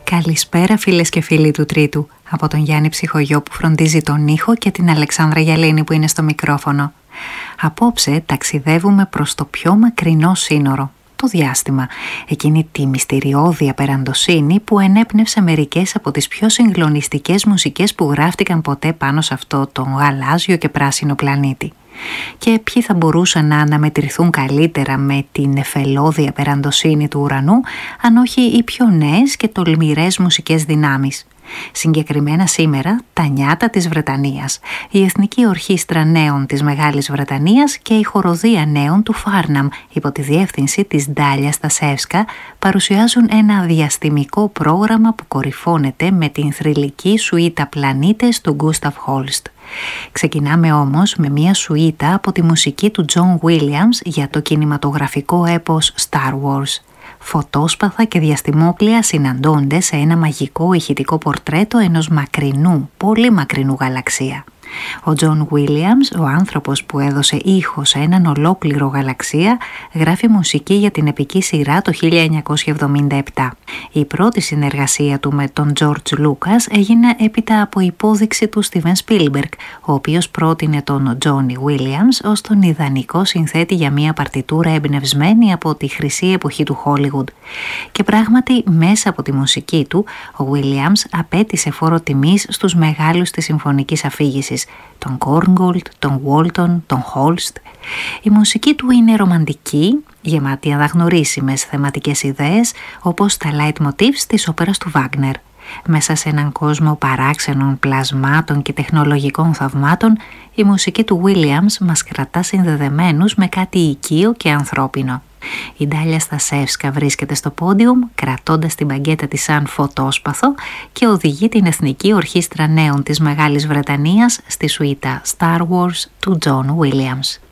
Καλησπέρα φίλες και φίλοι του Τρίτου, από τον Γιάννη Ψυχογειό που φροντίζει τον ήχο και την Αλεξάνδρα Γιαλίνη που είναι στο μικρόφωνο. Απόψε ταξιδεύουμε προς το πιο μακρινό σύνορο, το διάστημα, εκείνη τη μυστηριώδη απεραντοσύνη που ενέπνευσε μερικές από τις πιο συγκλονιστικές μουσικές που γράφτηκαν ποτέ πάνω σε αυτό τον γαλάζιο και πράσινο πλανήτη. Και ποιοι θα μπορούσαν να αναμετρηθούν καλύτερα με την εφελώδη απεραντοσύνη του ουρανού, αν όχι οι πιο νέες και τολμηρές μουσικές δυνάμεις. Συγκεκριμένα σήμερα τα νιάτα της Βρετανίας, η Εθνική Ορχήστρα Νέων της Μεγάλης Βρετανίας και η Χοροδία Νέων του Φάρναμ υπό τη διεύθυνση της Ντάλια Στασεύσκα παρουσιάζουν ένα διαστημικό πρόγραμμα που κορυφώνεται με την θρυλική σουίτα Πλανήτες του Γκούσταφ Χόλστ. Ξεκινάμε όμως με μια σουίτα από τη μουσική του Τζον Βίλιαμς για το κινηματογραφικό έπος Star Wars. Φωτόσπαθα και διαστημόπλια συναντώνται σε ένα μαγικό ηχητικό πορτρέτο ενός μακρινού, πολύ μακρινού γαλαξία. Ο Τζον Βίλιαμς, ο άνθρωπος που έδωσε ήχο σε έναν ολόκληρο γαλαξία, γράφει μουσική για την επική σειρά το 1977. Η πρώτη συνεργασία του με τον Τζορτζ Λούκας έγινε έπειτα από υπόδειξη του Στίβεν Σπίλμπεργκ, ο οποίος πρότεινε τον Τζόνι Βίλιαμς ως τον ιδανικό συνθέτη για μια παρτιτούρα εμπνευσμένη από τη χρυσή εποχή του Χόλιγουντ. Και πράγματι μέσα από τη μουσική του, ο Βίλιαμς απέτησε φόρο τιμής στους μεγάλους της συμφωνικής αφήγησης, τον Κόρνγκολτ, τον Βόλτον, τον Χόλστ. Η μουσική του είναι ρομαντική, γεμάτη αναγνωρίσιμες θεματικές ιδέες, όπως τα leitmotifs της όπερας του Βάγνερ. Μέσα σε έναν κόσμο παράξενων πλασμάτων και τεχνολογικών θαυμάτων, η μουσική του Williams μας κρατά συνδεδεμένους με κάτι οικείο και ανθρώπινο. Η Ντάλια Στασεύσκα βρίσκεται στο πόντιουμ, κρατώντας την μπαγκέτα της σαν φωτόσπαθο και οδηγεί την Εθνική Ορχήστρα Νέων της Μεγάλης Βρετανίας στη σουίτα Star Wars του John Williams.